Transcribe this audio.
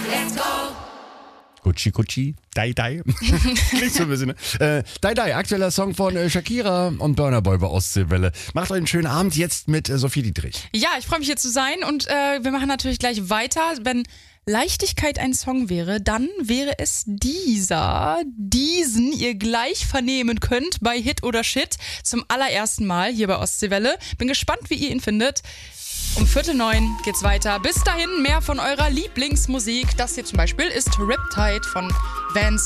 Gucci, Gucci, Dai Dai. Klingt so ein bisschen, ne? Dai Dai, aktueller Song von Shakira und Burna Boy bei Ostseewelle. Macht euch einen schönen Abend jetzt mit Sophie Dietrich. Ja, ich freue mich hier zu sein und wir machen natürlich gleich weiter. Wenn Leichtigkeit ein Song wäre, dann wäre es diesen ihr gleich vernehmen könnt bei Hit oder Shit zum allerersten Mal hier bei Ostseewelle. Bin gespannt, wie ihr ihn findet. Um 8:45 geht's weiter. Bis dahin mehr von eurer Lieblingsmusik. Das hier zum Beispiel ist Riptide von Vans